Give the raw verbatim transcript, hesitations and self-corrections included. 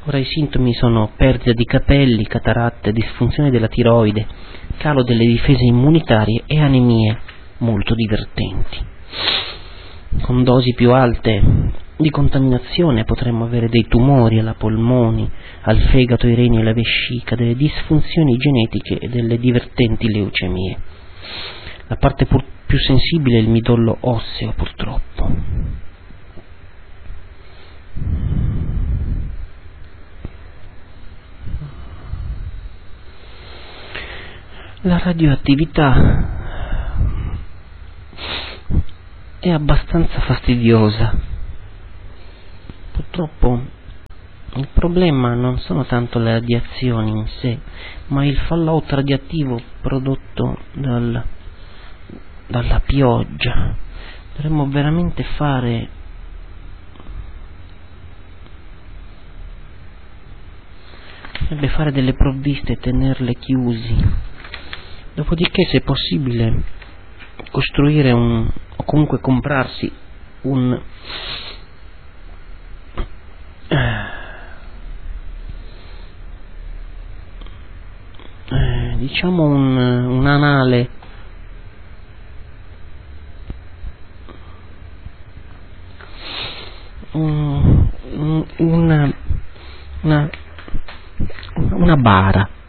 Ora i sintomi sono perdita di capelli, cataratte, disfunzione della tiroide, calo delle difese immunitarie e anemie molto divertenti. Con dosi più alte di contaminazione potremmo avere dei tumori alla polmoni, al fegato, ai reni e alla vescica, delle disfunzioni genetiche e delle divertenti leucemie. La parte pur più sensibile è il midollo osseo, purtroppo. La radioattività è abbastanza fastidiosa. Purtroppo il problema non sono tanto le radiazioni in sé, ma il fallout radioattivo prodotto dal, dalla pioggia. Dovremmo veramente fare dovrebbe fare delle provviste e tenerle chiusi. Dopodiché, se possibile, costruire un, o comunque comprarsi un eh, diciamo un, un anale un, un, una, una, una bara